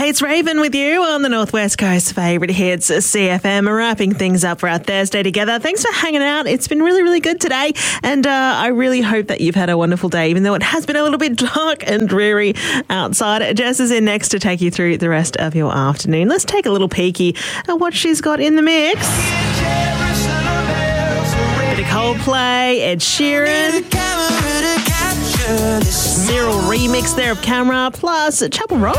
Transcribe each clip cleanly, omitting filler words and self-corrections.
It's Raven with you on the Northwest Coast favourite hits, CFM, wrapping things up for our Thursday together. Thanks for hanging out. It's been really, really good today. And I really hope that you've had a wonderful day, even though it has been a little bit dark and dreary outside. Jess is in next to take you through the rest of your afternoon. Let's take a little peeky at what she's got in the mix. Bit of Coldplay, Ed Sheeran. Cyril remix there of Camera, plus Chapel Roan.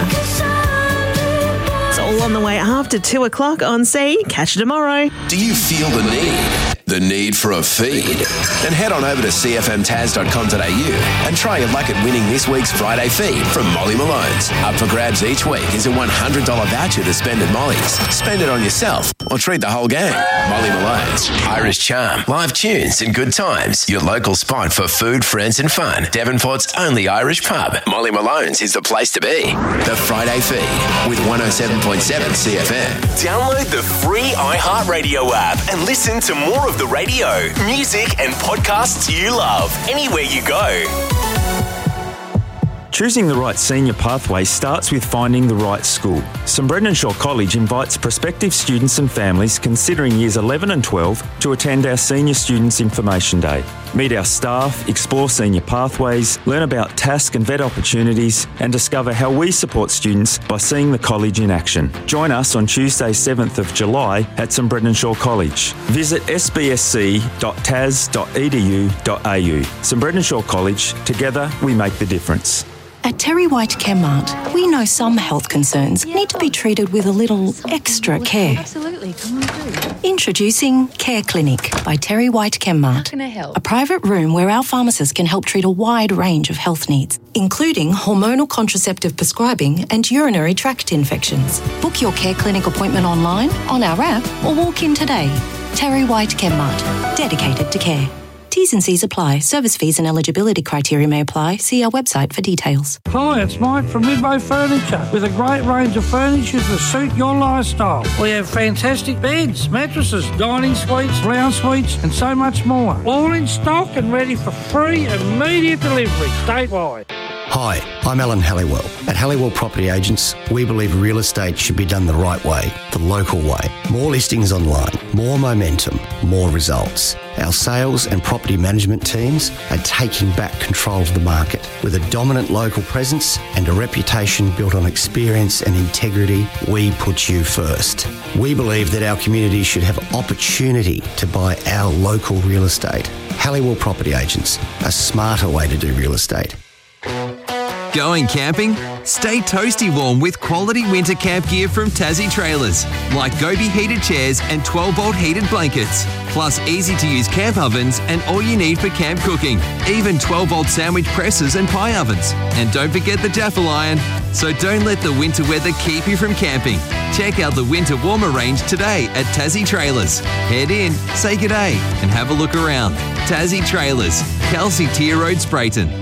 It's all on the way after 2 o'clock on C. Catch you tomorrow. Do you feel the need? The need for a feed? Then head on over to cfmtaz.com.au and try your luck at winning this week's Friday feed from Molly Malone's. Up for grabs each week is a $100 voucher to spend at Molly's. Spend it on yourself or treat the whole gang. Molly Malone's. Irish charm, live tunes and good times. Your local spot for food, friends and fun. Devonport's only Irish pub. Molly Malone's is the place to be. The Friday feed with 107.7 CFM. Download the free iHeartRadio app and listen to more of the radio, music and podcasts you love anywhere you go. Choosing the right senior pathway starts with finding the right school. St Brendan Shaw College invites prospective students and families considering years 11 and 12 to attend our Senior Students Information Day. Meet our staff, explore senior pathways, learn about task and vet opportunities, and discover how we support students by seeing the college in action. Join us on Tuesday, 7th of July at St Brendan Shaw College. Visit sbsc.tas.edu.au. St Brendan Shaw College, together we make the difference. At Terry White Chemmart, we know some health concerns need to be treated with a little extra care. Absolutely, come on through. Introducing Care Clinic by Terry White Chemmart. How can I help? A private room where our pharmacists can help treat a wide range of health needs, including hormonal contraceptive prescribing and urinary tract infections. Book your Care Clinic appointment online, on our app, or walk in today. Terry White Chemmart, dedicated to care. T's and C's apply. Service fees and eligibility criteria may apply. See our website for details. Hi, it's Mike from Midway Furniture with a great range of furniture to suit your lifestyle. We have fantastic beds, mattresses, dining suites, lounge suites and so much more. All in stock and ready for free immediate delivery statewide. Hi, I'm Alan Halliwell. At Halliwell Property Agents, we believe real estate should be done the right way, the local way. More listings online, more momentum, more results. Our sales and property management teams are taking back control of the market. With a dominant local presence and a reputation built on experience and integrity, we put you first. We believe that our community should have opportunity to buy our local real estate. Halliwell Property Agents, a smarter way to do real estate. Going camping? Stay toasty warm with quality winter camp gear from Tassie Trailers, like Gobi heated chairs and 12-volt heated blankets, plus easy-to-use camp ovens and all you need for camp cooking, even 12-volt sandwich presses and pie ovens. And don't forget the Jaffle iron. So don't let the winter weather keep you from camping. Check out the winter warmer range today at Tassie Trailers. Head in, say g'day, and have a look around. Tassie Trailers, Kelsey Tier Road, Sprayton.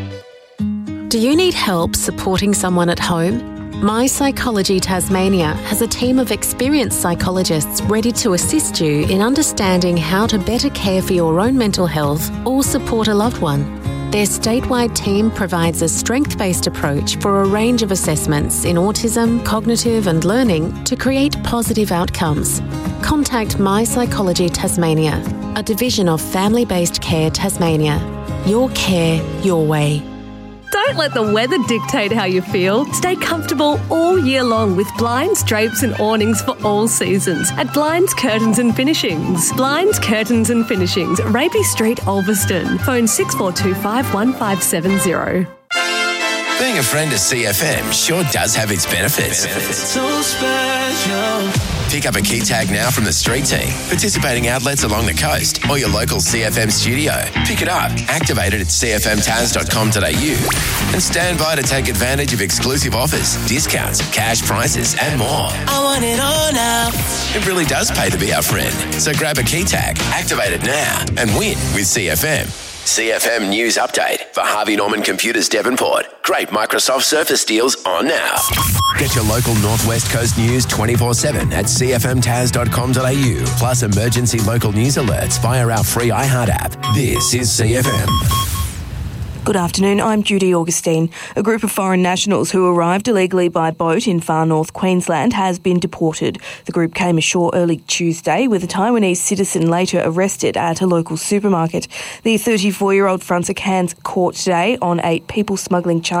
Do you need help supporting someone at home? My Psychology Tasmania has a team of experienced psychologists ready to assist you in understanding how to better care for your own mental health or support a loved one. Their statewide team provides a strength-based approach for a range of assessments in autism, cognitive and learning to create positive outcomes. Contact My Psychology Tasmania, a division of Family-Based Care Tasmania. Your care, your way. Don't let the weather dictate how you feel. Stay comfortable all year long with blinds, drapes and awnings for all seasons at Blinds, Curtains and Finishings. Blinds, Curtains and Finishings, Rapey Street, Ulverston. Phone 6425 1570. Being a friend of CFM sure does have its benefits. So special. Pick up a key tag now from the street team, participating outlets along the coast, or your local CFM studio. Pick it up, activate it at cfmtaz.com.au, and stand by to take advantage of exclusive offers, discounts, cash prices, and more. I want it all now. It really does pay to be our friend. So grab a key tag, activate it now, and win with CFM. CFM News Update for Harvey Norman Computers Devonport. Great Microsoft Surface deals on now. Get your local Northwest Coast news 24/7 at cfmtaz.com.au. Plus emergency local news alerts via our free iHeart app. This is CFM. Good afternoon, I'm Judy Augustine. A group of foreign nationals who arrived illegally by boat in far north Queensland has been deported. The group came ashore early Tuesday, with a Taiwanese citizen later arrested at a local supermarket. The 34-year-old fronts a Cairns court today on 8 people smuggling charges.